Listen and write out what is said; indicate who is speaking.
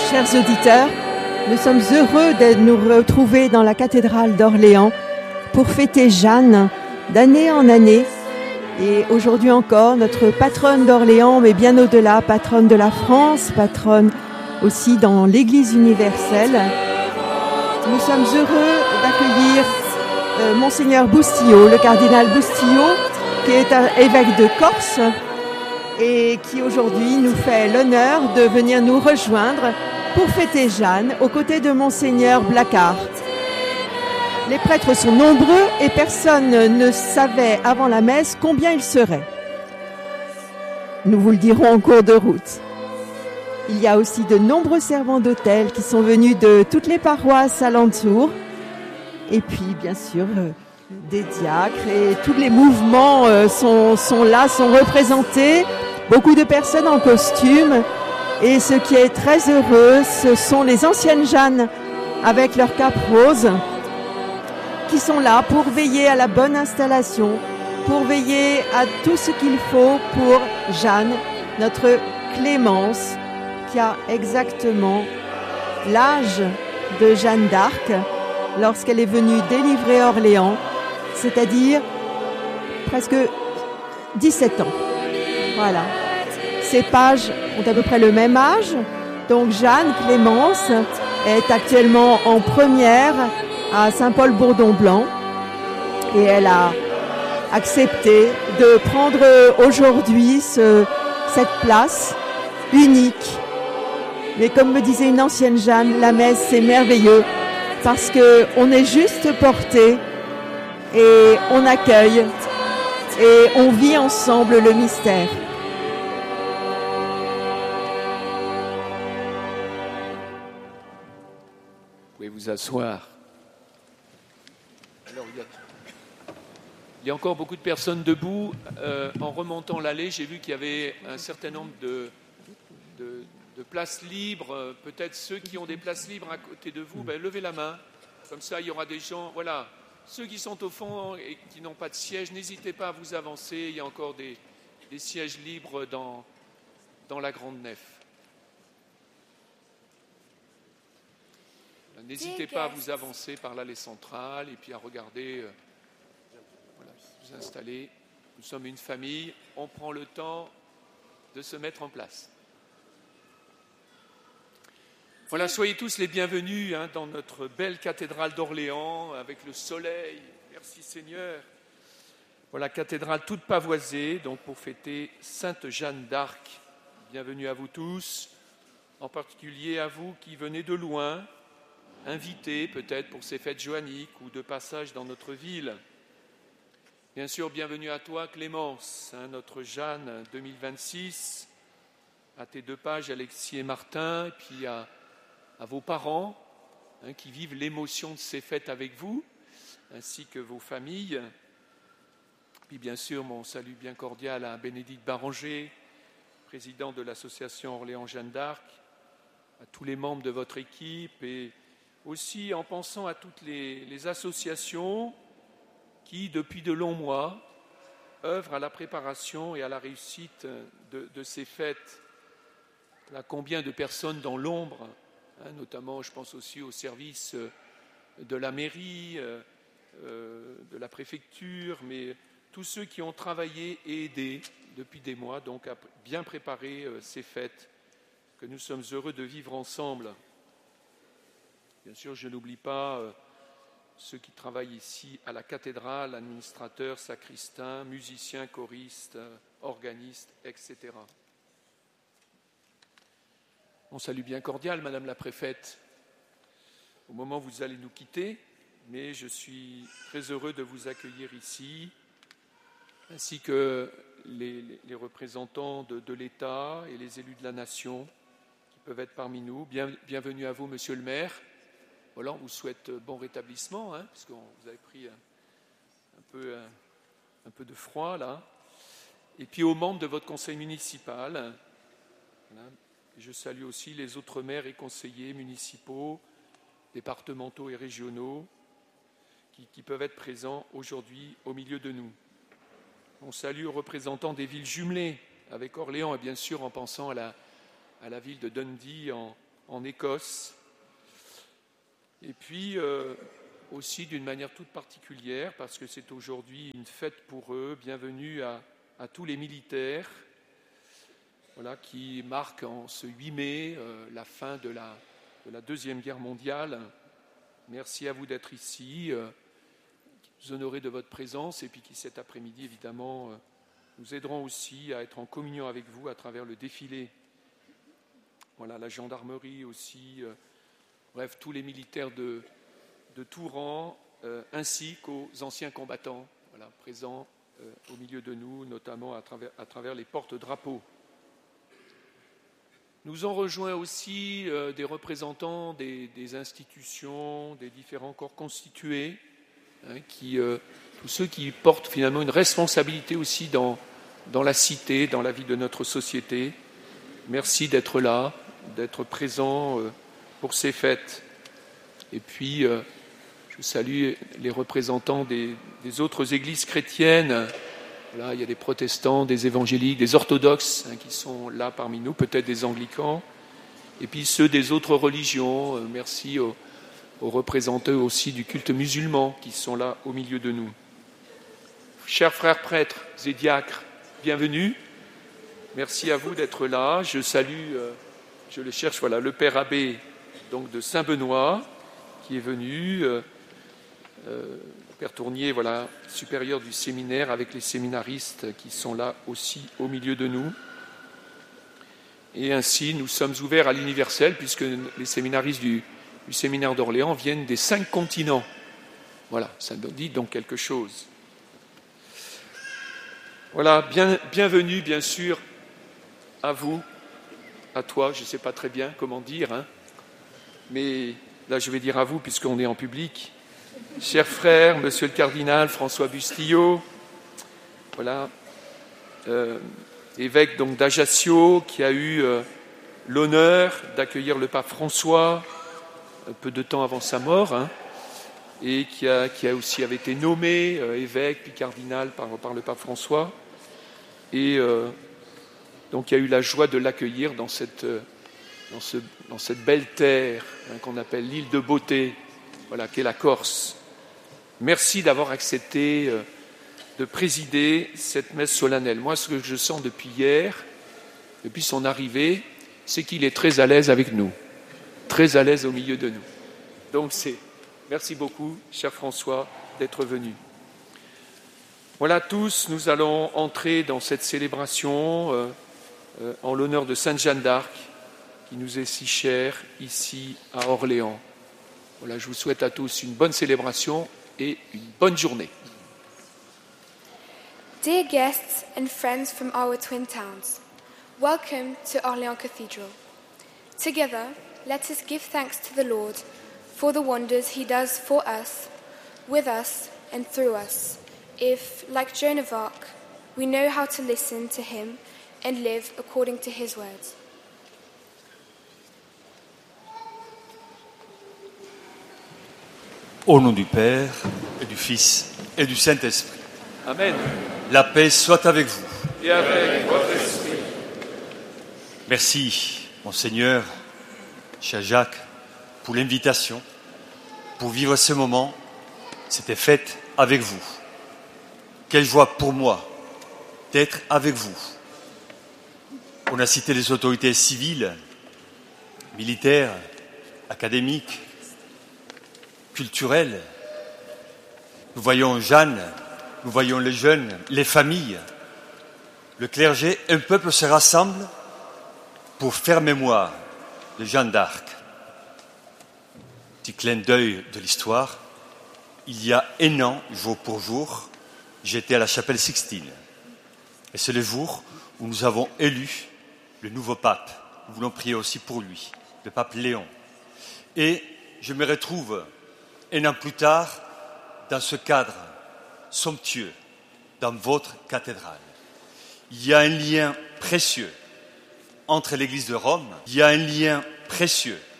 Speaker 1: chers auditeurs, nous sommes heureux de nous retrouver dans la cathédrale d'Orléans pour fêter Jeanne d'année en année. Et aujourd'hui encore, notre patronne d'Orléans, mais bien au-delà, patronne de la France, patronne aussi dans l'Église universelle. Nous sommes heureux d'accueillir Monseigneur Boustillot, le cardinal Boustillot, qui est évêque de Corse et qui aujourd'hui nous fait l'honneur de venir nous rejoindre pour fêter Jeanne aux côtés de Monseigneur Blacard. Les prêtres sont nombreux et personne ne savait avant la messe combien ils seraient. Nous vous le dirons en cours de route. Il y a aussi de nombreux servants d'autel qui sont venus de toutes les paroisses alentours. Et puis, bien sûr, des diacres et tous les mouvements sont là, sont représentés. Beaucoup de personnes en costume. Et ce qui est très heureux, ce sont les anciennes Jeannes avec leur cape rose qui sont là pour veiller à la bonne installation, pour veiller à tout ce qu'il faut pour Jeanne, notre Clémence, qui a exactement l'âge de Jeanne d'Arc lorsqu'elle est venue délivrer Orléans, c'est-à-dire presque 17 ans. Voilà. Ces pages ont à peu près le même âge. Donc Jeanne Clémence est actuellement en première à Saint-Paul-Bourdon-Blanc et elle a accepté de prendre aujourd'hui cette place unique. Mais comme me disait une ancienne Jeanne, la messe c'est merveilleux parce qu'on est juste porté et on accueille et on vit ensemble le mystère.
Speaker 2: Vous pouvez vous asseoir. Alors, il y a encore beaucoup de personnes debout. En remontant l'allée, j'ai vu qu'il y avait un certain nombre de places libres. Peut-être ceux qui ont des places libres à côté de vous, levez la main. Comme ça, il y aura des gens. Voilà. Ceux qui sont au fond et qui n'ont pas de siège, n'hésitez pas à vous avancer. Il y a encore des sièges libres dans la grande nef. N'hésitez pas à vous avancer par l'allée centrale et puis à regarder, vous installer. Nous sommes une famille, on prend le temps de se mettre en place. Voilà, soyez tous les bienvenus dans notre belle cathédrale d'Orléans avec le soleil. Merci Seigneur. Voilà, cathédrale toute pavoisée, donc pour fêter Sainte Jeanne d'Arc. Bienvenue à vous tous, en particulier à vous qui venez de loin, invités peut-être pour ces fêtes joanniques ou de passage dans notre ville. Bien sûr, bienvenue à toi Clémence, notre Jeanne 2026, à tes deux pages Alexis et Martin, et puis à vos parents qui vivent l'émotion de ces fêtes avec vous, ainsi que vos familles. Puis bien sûr, mon salut bien cordial à Bénédicte Baranger, président de l'association Orléans Jeanne d'Arc, à tous les membres de votre équipe et aussi en pensant à toutes les associations qui, depuis de longs mois, œuvrent à la préparation et à la réussite de ces fêtes. Là, combien de personnes dans l'ombre, notamment je pense aussi au service de la mairie, de la préfecture, mais tous ceux qui ont travaillé et aidé depuis des mois donc à bien préparer ces fêtes que nous sommes heureux de vivre ensemble. Bien sûr, je n'oublie pas ceux qui travaillent ici à la cathédrale, administrateurs, sacristains, musiciens, choristes, organistes, etc. Mon salut bien cordial, Madame la préfète. Au moment où vous allez nous quitter, mais je suis très heureux de vous accueillir ici, ainsi que les représentants de l'État et les élus de la nation qui peuvent être parmi nous. Bienvenue à vous, Monsieur le maire. Voilà, on vous souhaite bon rétablissement, puisque vous avez pris un peu de froid là. Et puis aux membres de votre conseil municipal. Voilà. Je salue aussi les autres maires et conseillers municipaux, départementaux et régionaux qui peuvent être présents aujourd'hui au milieu de nous. On salue aux représentants des villes jumelées avec Orléans et bien sûr en pensant à la ville de Dundee en Écosse. Et puis aussi d'une manière toute particulière, parce que c'est aujourd'hui une fête pour eux, bienvenue à tous les militaires, voilà, qui marquent en ce 8 mai la fin de la Deuxième Guerre mondiale. Merci à vous d'être ici, vous honorer de votre présence, et puis qui cet après-midi, évidemment, nous aideront aussi à être en communion avec vous à travers le défilé. Voilà, la gendarmerie aussi, bref, tous les militaires de tout rang, ainsi qu'aux anciens combattants, voilà, présents au milieu de nous, notamment à travers les porte-drapeaux. Nous ont rejoint aussi des représentants des institutions, des différents corps constitués, hein, tous ceux qui portent finalement une responsabilité aussi dans la cité, dans la vie de notre société. Merci d'être là, d'être présents pour ces fêtes. Et puis, je salue les représentants des autres églises chrétiennes. Voilà, il y a des protestants, des évangéliques, des orthodoxes qui sont là parmi nous, peut-être des anglicans, et puis ceux des autres religions. Merci aux représentants aussi du culte musulman qui sont là au milieu de nous. Chers frères prêtres et diacres, bienvenue. Merci à vous d'être là. Je salue, je le cherche, voilà, le père abbé donc, de Saint-Benoît qui est venu. Père Tournier, voilà, supérieur du séminaire, avec les séminaristes qui sont là aussi au milieu de nous. Et ainsi, nous sommes ouverts à l'universel, puisque les séminaristes du séminaire d'Orléans viennent des 5 continents. Voilà, ça nous dit donc quelque chose. Voilà, bienvenue, bien sûr, à vous, à toi, je ne sais pas très bien comment dire, hein, mais là, je vais dire à vous, puisqu'on est en public. Chers frères, monsieur le cardinal François Bustillo, voilà, évêque donc d'Ajaccio, qui a eu l'honneur d'accueillir le pape François un peu de temps avant sa mort, hein, et qui a aussi avait été nommé évêque puis cardinal par le pape François, et donc il a eu la joie de l'accueillir dans cette belle terre, hein, qu'on appelle l'île de beauté, voilà, qu'est la Corse. Merci d'avoir accepté de présider cette messe solennelle. Moi, ce que je sens depuis hier, depuis son arrivée, c'est qu'il est très à l'aise avec nous, très à l'aise au milieu de nous. Donc, merci beaucoup, cher François, d'être venu. Voilà, tous, nous allons entrer dans cette célébration en l'honneur de Sainte Jeanne d'Arc, qui nous est si chère ici à Orléans. Voilà, je vous souhaite à tous une bonne célébration et une bonne journée.
Speaker 3: Dear guests and friends from our twin towns, welcome to Orléans Cathedral. Together, let us give thanks to the Lord for the wonders he does for us, with us and through us, if, like Joan of Arc, we know how to listen to him and live according to his words.
Speaker 4: Au nom du Père, et du Fils, et du Saint-Esprit.
Speaker 2: Amen.
Speaker 4: La paix soit avec vous.
Speaker 2: Et avec votre esprit.
Speaker 4: Merci, Monseigneur, cher Jacques, pour l'invitation, pour vivre ce moment. C'était fête avec vous. Quelle joie pour moi d'être avec vous. On a cité les autorités civiles, militaires, académiques, culturelles. Nous voyons Jeanne, nous voyons les jeunes, les familles, le clergé, un peuple se rassemble pour faire mémoire de Jeanne d'Arc. Petit clin d'œil de l'histoire, il y a 1 an, jour pour jour, j'étais à la chapelle Sixtine. Et c'est le jour où nous avons élu le nouveau pape. Nous voulons prier aussi pour lui, le pape Léon. Et je me retrouve 1 an plus tard dans ce cadre somptueux, dans votre cathédrale. Il y a un lien précieux entre l'Église de Rome, il y a un lien précieux